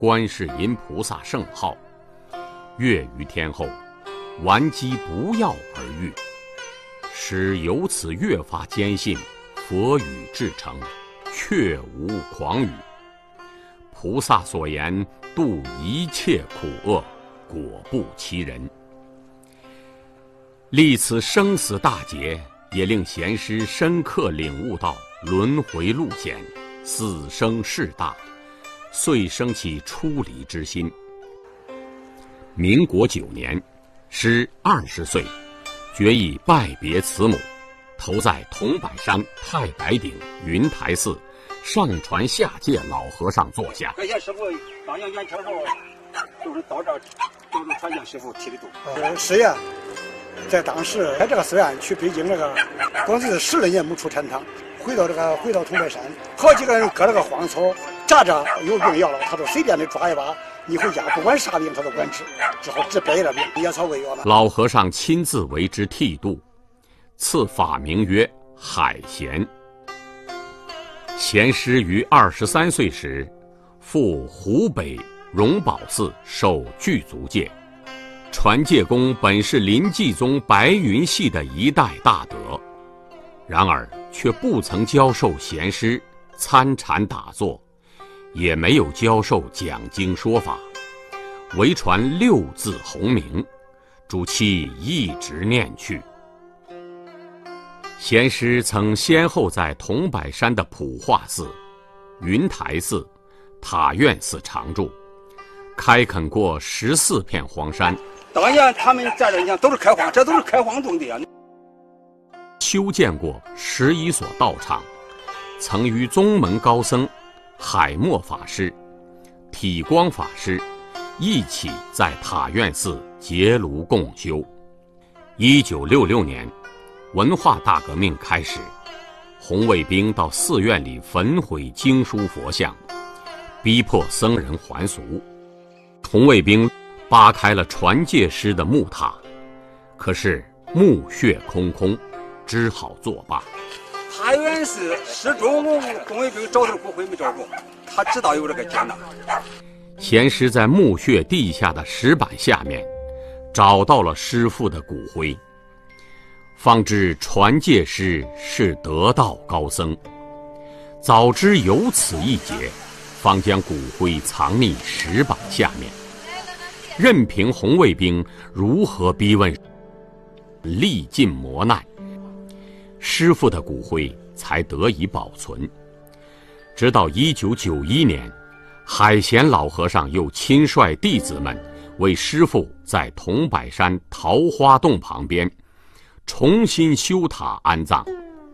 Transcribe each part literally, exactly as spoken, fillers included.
观世音菩萨圣号，跃于天后，顽疾不药而愈，使由此越发坚信佛语至诚，确无诳语。菩萨所言度一切苦厄，果不其人。历此生死大劫，也令贤师深刻领悟到轮回路险，死生事大，遂生起出离之心。民国九年，师二十岁，决意拜别慈母，投在桐柏山太白顶云台寺上传下界老和尚座下。 感谢师傅当阳元天后，都是到这儿都是传向师傅提的度。 呃，是呀，在当时在这个寺院去北京那个，光是十来年没出天堂，回到这个回到桐柏山，好几个人割了个荒草，扎着有病要了，他都随便的抓一把，你回家不管啥病他都管治，之后治别的病，野草为药了。 老和尚亲自为之剃度，赐法名曰海贤。贤师于二十三岁时，赴湖北荣宝寺受具足戒。传戒功本是临济宗白云系的一代大德，然而却不曾教授贤师参禅打坐，也没有教授讲经说法，唯传六字洪名，主其一直念去。贤师曾先后在桐柏山的普化寺、云台寺、塔院寺常住，开垦过十四片荒山。 当年他们在这，你看都是开荒，这都是开荒种的呀。 修建过十一所道场，曾与宗门高僧海默法师、体光法师一起在塔院寺结庐共修。一九六六年，文化大革命开始，红卫兵到寺院里焚毁经书佛像，逼迫僧人还俗。红卫兵扒开了传戒师的木塔，可是墓穴空空，只好作罢。 塔院寺始终红卫兵找到骨灰没找着，他知道有这个艰难。 贤师在墓穴地下的石板下面找到了师父的骨灰，方知传戒师是得道高僧。早知有此一劫，方将骨灰藏匿石板下面，任凭红卫兵如何逼问，历尽磨难，师父的骨灰才得以保存。直到一九九一年，海贤老和尚又亲率弟子们为师父在桐柏山桃花洞旁边重新修塔安葬。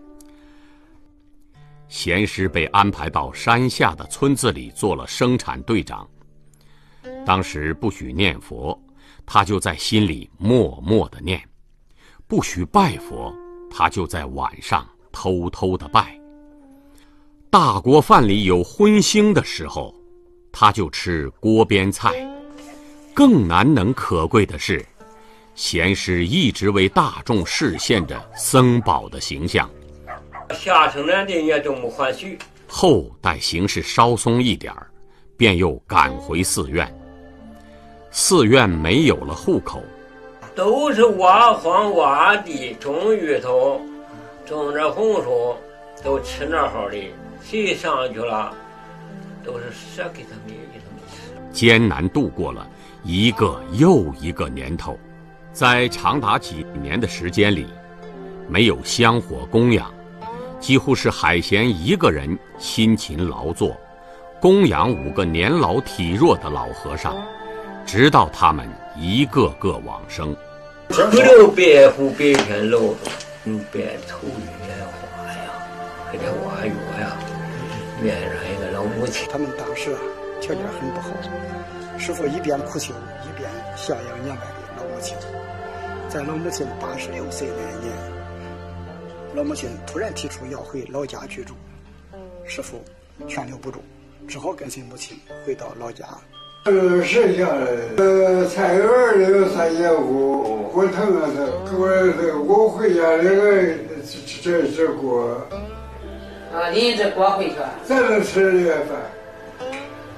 贤师被安排到山下的村子里做了生产队长。当时不许念佛，他就在心里默默地念；不许拜佛，他就在晚上偷偷地拜。大锅饭里有荤腥的时候，他就吃锅边菜。更难能可贵的是，贤师一直为大众示现着僧宝的形象。 下城南的也都没还许。 后待形势稍松一点儿，便又赶回寺院。寺院没有了户口， 都是挖荒挖地，种芋头，种着红薯，都吃那好的。谁上去了，都是舍给他们给他们吃。 艰难度过了一个又一个年头，在长达几年的时间里，没有香火供养，几乎是海贤一个人辛勤劳作，供养五个年老体弱的老和尚，直到他们一个个往生。 不留白虎白天露，用白头月花呀，还得挖月呀，面上一个老母亲。 他们当时啊条件很不好，师父一边苦修，一边孝养年迈的老母亲。在老母亲八十六岁那年，老母亲突然提出要回老家居住，师父劝留不住，只好跟随母亲回到老家。 呃，剩下的呃菜园那个三叶菇，我疼啊疼，我我回家那个这这锅。 啊，你这锅回去？ 咱能吃这个饭。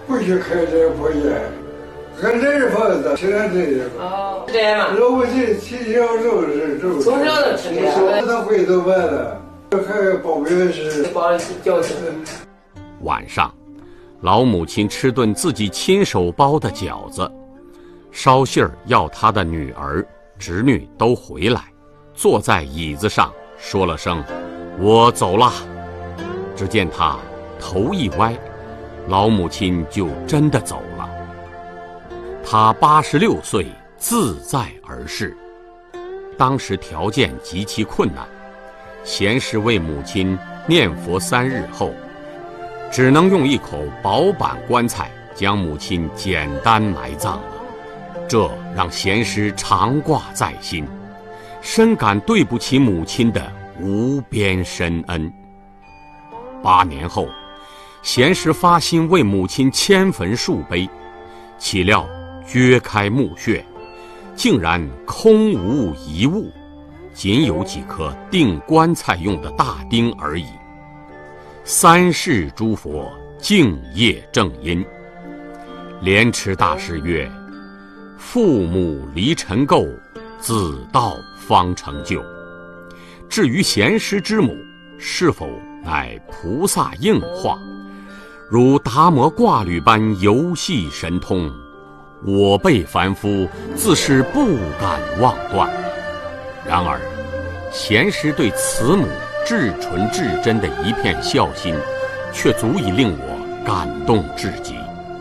不许开这个破鞋，俺这是房子，现在这个。 哦，这样吗？ 老母亲从小就是这， 从小就吃这个。 他会做饭了，还包面是包饺子。 晚上，老母亲吃顿自己亲手包的饺子，捎信儿要她的女儿、侄女都回来，坐在椅子上说了声“我走了”。只见她头一歪，老母亲就真的走了。她八十六岁，自在而逝。当时条件极其困难，贤师为母亲念佛三日后，只能用一口薄板棺材将母亲简单埋葬了。这让贤师常挂在心，深感对不起母亲的无边深恩。八年后，贤师发心为母亲迁坟树碑，岂料掘开墓穴，竟然空无一物，仅有几颗钉棺材用的大钉而已。三世诸佛敬业正因。莲池大师曰：父母离尘垢，子道方成就。至于贤师之母是否乃菩萨应化，如达摩挂履般游戏神通，我辈凡夫自是不敢妄断。然而贤师对慈母至纯至真的一片孝心，却足以令我感动至极。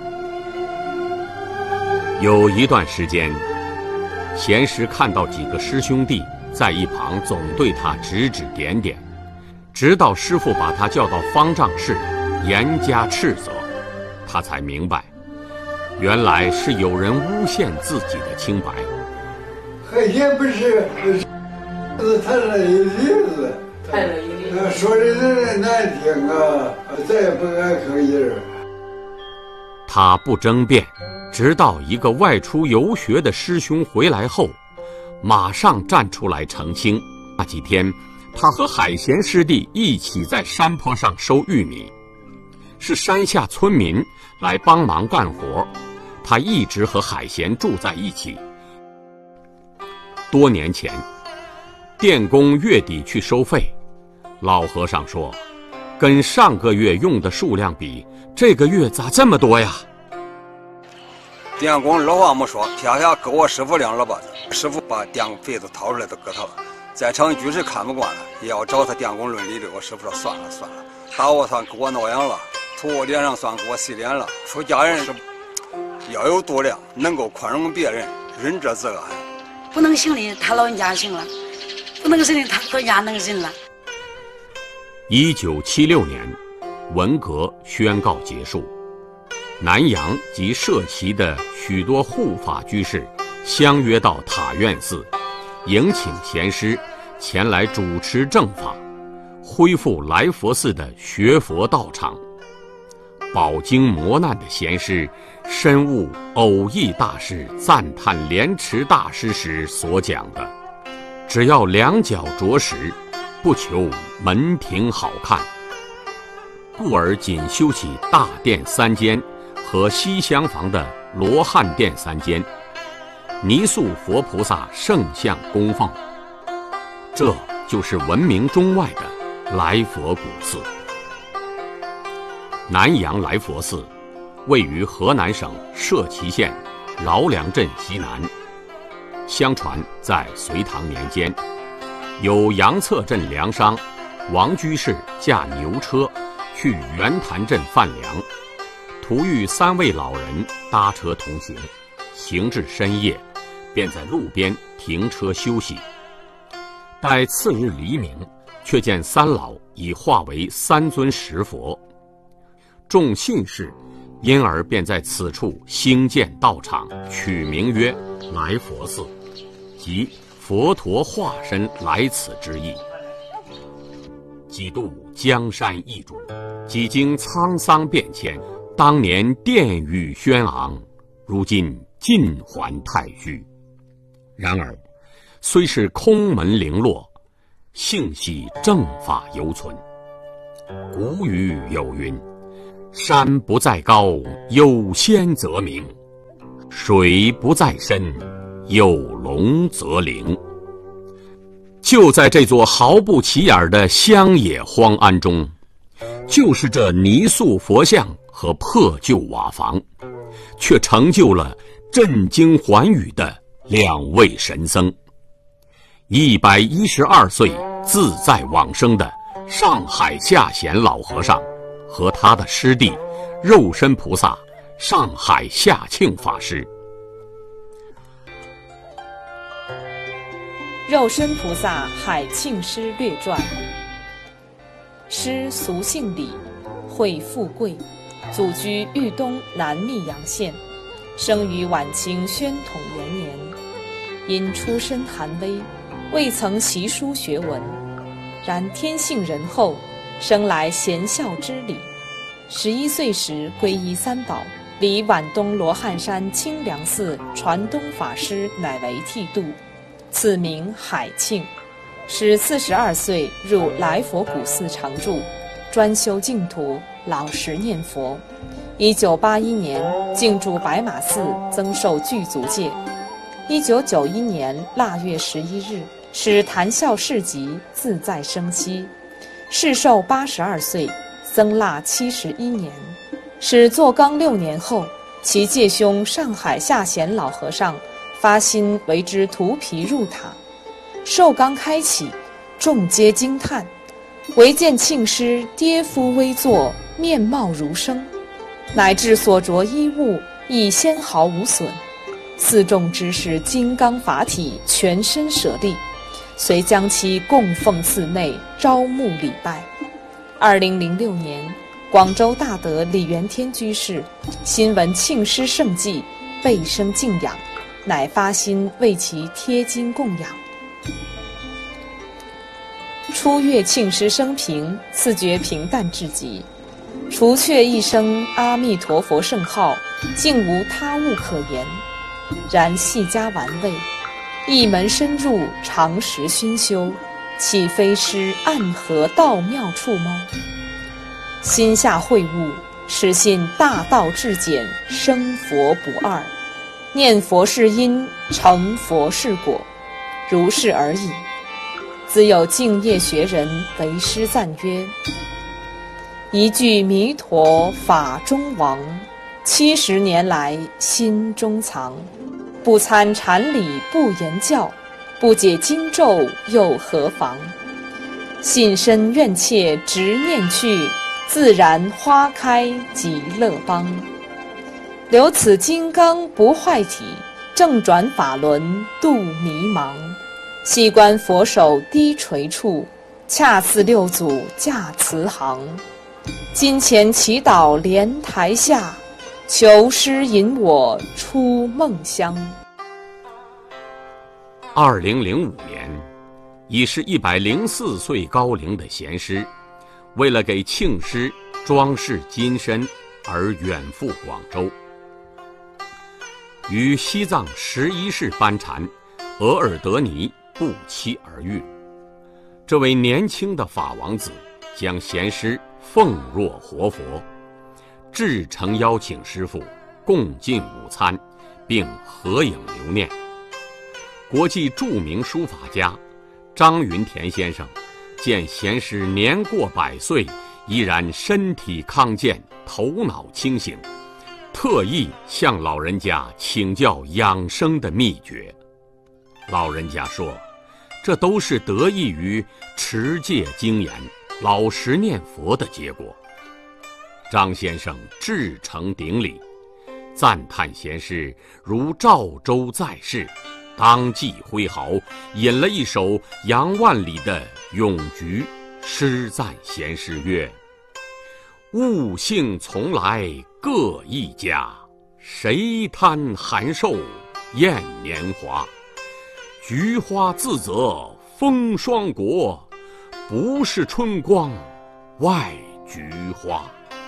有一段时间，贤师看到几个师兄弟在一旁总对他指指点点，直到师父把他叫到方丈室严加斥责，他才明白，原来是有人诬陷自己的清白。 海鲜不是是谈了一例子， 谈了一例子， 说的人难听啊，再也不敢吭音。 他不争辩，直到一个外出游学的师兄回来后，马上站出来澄清。那几天，他和海贤师弟一起在山坡上收玉米，是山下村民来帮忙干活，他一直和海贤住在一起。多年前，电工月底去收费，老和尚说，跟上个月用的数量比，这个月咋这么多呀？ 电工老话没说，撇下给我师傅两耳巴子，师傅把电费子掏出来都给他了。在场居士看不惯了，也要找他电工论理的。我师傅说算了算了，打我算给我挠痒了，吐我脸上算给我洗脸了。出家人是要有度量，能够宽容别人，仁者自安。 不能行的他老人家行了，不能行的他老人家能行了。 一九七六年，文革宣告结束，南阳及社旗的许多护法居士相约到塔院寺，迎请贤师前来主持正法，恢复来佛寺的学佛道场。饱经磨难的贤师深悟偶益大师赞叹莲池大师时所讲的，只要两脚着实，不求门庭好看，故而仅修起大殿三间和西厢房的罗汉殿三间，泥塑佛菩萨圣像供奉。这就是闻名中外的来佛古寺。南阳来佛寺位于河南省社旗县饶梁镇西南。相传在隋唐年间，有杨策镇粮商王居士驾牛车去圆潭镇贩粮，途遇三位老人搭车同行，行至深夜，便在路边停车休息。待次日黎明，却见三老已化为三尊石佛。众信士因而便在此处兴建道场，取名曰来佛寺，即佛陀化身来此之意。几度江山易主，几经沧桑变迁，当年殿宇轩昂，如今尽还太虚。然而虽是空门零落，幸系正法犹存。古语有云， 山不在高，有仙则名；水不在深，有龙则灵。就在这座毫不起眼的乡野荒庵中，就是这泥塑佛像和破旧瓦房，却成就了震惊寰宇的两位神僧。一百一十二岁自在往生的上海下贤老和尚和他的师弟肉身菩萨上海下庆法师。 肉身菩萨海庆师略传。师俗姓李，讳富贵，祖居豫东南密阳县，生于晚清宣统元年。因出身寒微，未曾习书学文，然天性仁厚，生来贤孝之理。十一岁时皈依三宝，离皖东罗汉山清凉寺传东法师乃为剃度，赐名海庆。使四十二岁入来佛古寺常住，专修净土，老实念佛。一九八一年进驻白马寺，增受具足戒。一九九一年腊月十一日，使谈笑市集，自在生息，世寿八十二岁，僧腊七十一年。使做纲六年后，其介兄上海下贤老和尚发心为之涂皮入塔。寿纲开启，众皆惊叹，唯见庆师跌夫微坐，面貌如生，乃至所着衣物亦纤毫无损。寺众知是金刚法体，全身舍利，遂将其供奉寺内，招募礼拜。二零零六年，广州大德李元天居士新闻庆师圣迹，倍生敬仰，乃发心为其贴金供养。初阅庆师生平，自觉平淡至极，除却一声阿弥陀佛圣号，竟无他物可言。然细加玩味，一门深入，常识熏修，岂非师暗合道妙处吗？心下会悟，始信大道至简，生佛不二，念佛是因，成佛是果，如是而已。自有敬业学人为师赞曰：一句弥陀法中王，七十年来心中藏。不参禅理不言教，不解经咒又何妨？信身愿切执念去，自然花开极乐邦。留此金刚不坏体，正转法轮度迷茫。细观佛手低垂处，恰似六祖驾慈航。金钱祈祷莲台下，求师引我出梦乡。 二零零五年，已是一百零四岁高龄的贤师，为了给庆师装饰金身而远赴广州，与西藏十一世班禅额尔德尼不期而遇。这位年轻的法王子将贤师奉若活佛，至诚邀请师父共进午餐，并合影留念。国际著名书法家张云田先生见贤师年过百岁，依然身体康健，头脑清醒，特意向老人家请教养生的秘诀。老人家说，这都是得益于持戒精严、老实念佛的结果。张先生至诚顶礼，赞叹贤师如赵州在世，当即挥毫，引了一首杨万里的咏菊，诗赞贤师曰：物性从来各一家，谁贪寒瘦厌年华？菊花自责风霜国，不是春光外菊花。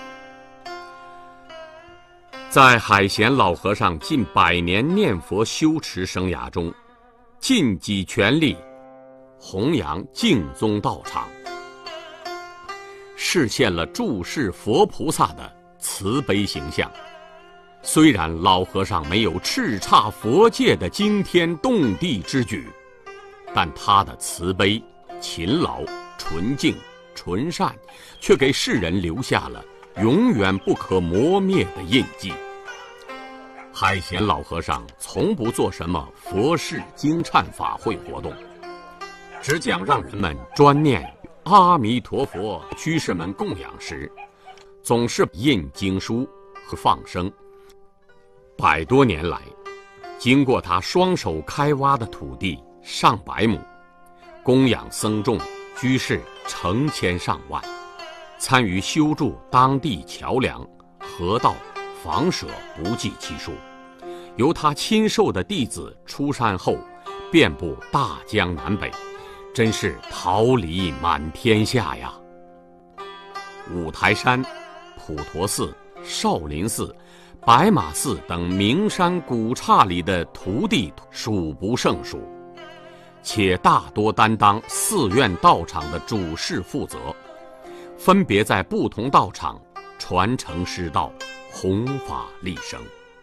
在海贤老和尚近百年念佛修持生涯中，尽己全力弘扬净宗道场，实现了注释佛菩萨的慈悲形象。虽然老和尚没有叱咤佛界的惊天动地之举，但他的慈悲、勤劳、纯净、纯善，却给世人留下了永远不可磨灭的印记。海贤老和尚从不做什么佛事经忏法会活动，只讲让人们专念阿弥陀佛。居士们供养时，总是印经书和放生。百多年来，经过他双手开挖的土地上百亩，供养僧众居士成千上万，参与修筑当地桥梁、河道、房舍不计其数。由他亲授的弟子出山后，遍布大江南北，真是桃李满天下呀！五台山、普陀寺、少林寺、白马寺等名山古刹里的徒弟数不胜数，且大多担当寺院道场的主事负责，分别在不同道场传承师道，弘法利生。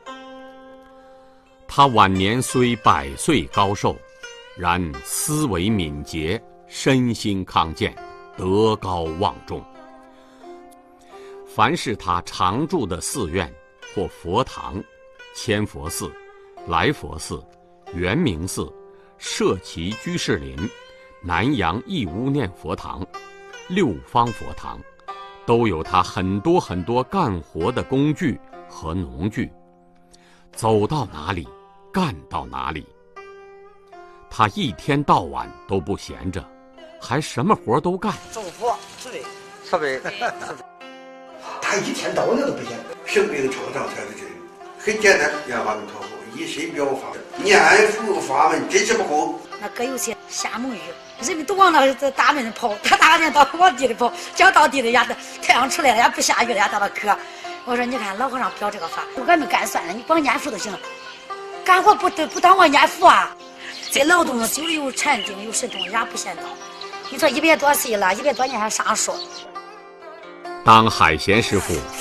他晚年虽百岁高寿，然思维敏捷，身心康健，德高望重。凡是他常住的寺院或佛堂，千佛寺、来佛寺、圆明寺、社稷居士林、南阳义乌念佛堂、六方佛堂，都有他很多很多干活的工具和农具，走到哪里干到哪里。他一天到晚都不闲着，还什么活都干。 种佛、慈悲、慈悲。他一天到晚都不闲。 生病创伤才是真，很简单，念阿弥陀佛，一身表法，念佛法门真是不空。 那搁有些下猛雨，人们都往那大门跑，他大年到往地里跑，脚到地里呀，太阳出来了也不下雨了呀，到那渴。我说你看老和尚表这个法，俺们干算了，你光念佛就行了，干活不不当我念佛啊。这劳动久了有禅定有神通，人家不嫌道。你说一百多岁了，一百多年还上树。 当海贤师傅